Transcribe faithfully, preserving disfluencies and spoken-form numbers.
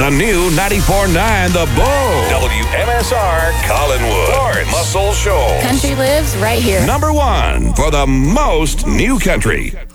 the new ninety-four point nine The Bull. W M S R Collinwood. Lawrence. Muscle Shoals. Country lives right here. Number one for the most new country.